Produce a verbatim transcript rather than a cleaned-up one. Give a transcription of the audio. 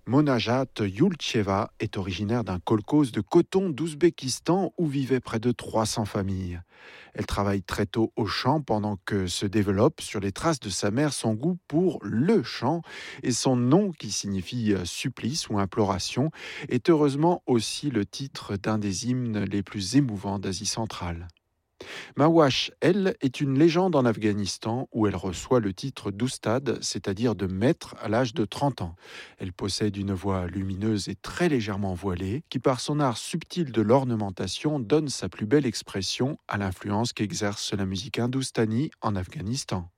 Monajat Yulcheva est originaire d'un kolkhoz de coton d'Ouzbékistan où vivaient près de trois cents familles. Elle travaille très tôt au chant pendant que se développe sur les traces de sa mère son goût pour le chant et son nom qui signifie supplice ou imploration est heureusement aussi le titre d'un des hymnes les plus émouvants d'Asie centrale. Mawash, elle, est une légende en Afghanistan où elle reçoit le titre d'oustad, c'est-à-dire de maître à l'âge de trente ans. Elle possède une voix lumineuse et très légèrement voilée qui, par son art subtil de l'ornementation, donne sa plus belle expression à l'influence qu'exerce la musique hindoustanie en Afghanistan.